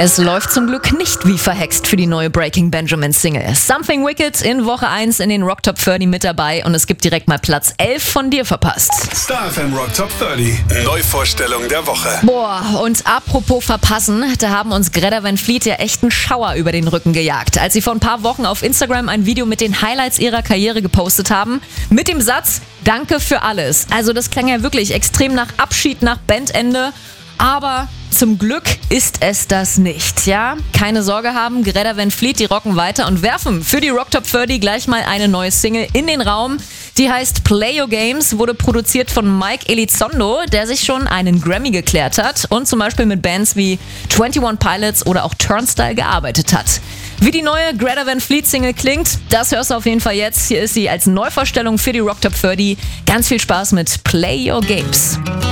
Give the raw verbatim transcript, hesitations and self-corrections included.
Es läuft zum Glück nicht wie verhext für die neue Breaking Benjamin Single. Something Wicked in Woche eins in den Rock Top dreißig mit dabei und es gibt direkt mal Platz elf von dir verpasst. Star F M Rock Top dreißig. Neuvorstellung der Woche. Boah, und apropos verpassen, da haben uns Greta Van Fleet ja echt einen Schauer über den Rücken gejagt, als sie vor ein paar Wochen auf Instagram ein Video mit den Highlights ihrer Karriere gepostet haben, mit dem Satz, danke für alles. Also das klang ja wirklich extrem nach Abschied, nach Bandende, aber zum Glück ist es das nicht, ja? Keine Sorge haben, Greta Van Fleet, die rocken weiter und werfen für die Rock Top dreißig gleich mal eine neue Single in den Raum. Die heißt Play Your Games, wurde produziert von Mike Elizondo, der sich schon einen Grammy geklärt hat und zum Beispiel mit Bands wie einundzwanzig Pilots oder auch Turnstile gearbeitet hat. Wie die neue Greta Van Fleet Single klingt, das hörst du auf jeden Fall jetzt. Hier ist sie als Neuvorstellung für die Rock Top dreißig. Ganz viel Spaß mit Play Your Games.